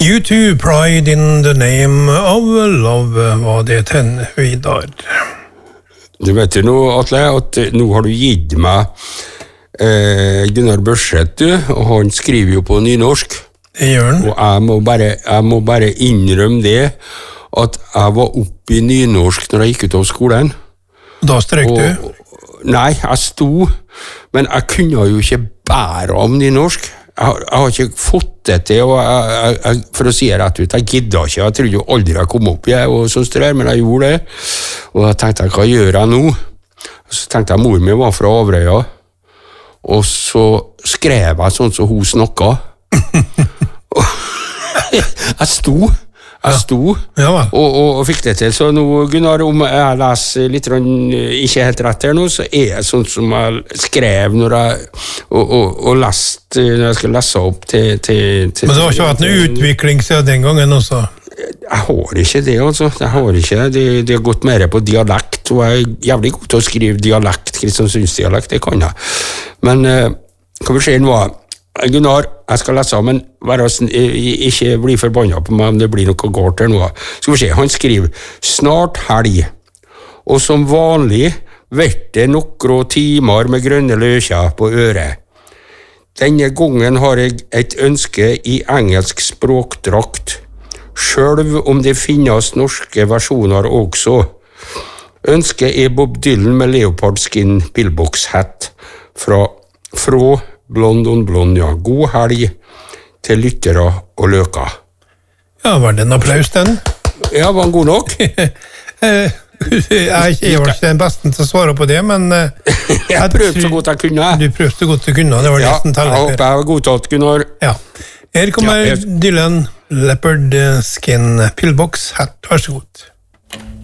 U2, Pride in the Name of Love, var det til Vidar. Du vet jo nå, Atle, at nå har du gitt meg Gunnar Børseth, og han skriver jo på nynorsk. Det gjør han. Og jeg må bare innrømme det, at jeg var oppe i nynorsk når jeg gikk ut av skolen. Da strøk du? Nei, jeg sto, men jeg kunne jo ikke bære om nynorsk. Jeg har ikke fått det til, og for å si det rett ut, jeg gidder ikke, jeg trodde jo aldri jeg kom opp og sånn strør, men jeg gjorde det, og jeg tenkte, hva gjør jeg nå? Så tenkte jeg, mor min var fra Averøya, og så skrev jeg sånn som hun snakket. Jeg sto, ja, og fikk det til. Så nå, Gunnar, om jeg leser litt ikke helt rett her nå, så er det sånn som jeg skrev når jeg leste, når jeg skal lese opp til Men det har ikke vært en utvikling siden den gangen også? Jeg har ikke det, altså. Jeg har ikke det. Det har gått mer på dialekt, og jeg er jævlig god til å skrive dialekt, Kristiansundsdialekt, det kan jeg. Men hva vil skje nå? Gunnar, jeg skal lese, men ikke bli forbannet på meg om det blir noe galt her nå. Skal vi se, han skriver, snart helg, og som vanlig vet det noen timer med grønne løkjer på øret. Denne gangen har jeg et ønske i engelsk språkdrakt, selv om det finnes norske versjoner også. Ønsket er Bob Dylan med Leopard Skin Pillbox-hatt fra Blond on Blond, ja. God helg til lyttere og løker. Ja, var det en applaus den? Ja, var den god nok? Jeg var ikke den beste til å svare på det, men jeg prøvde så godt jeg kunne. Du prøvde så godt du kunne, det var nesten tallet. Ja, jeg håper jeg var godtatt, Gunnar. Ja. Her kommer Dylan Leopard Skin Pillbox hatt, vær så god.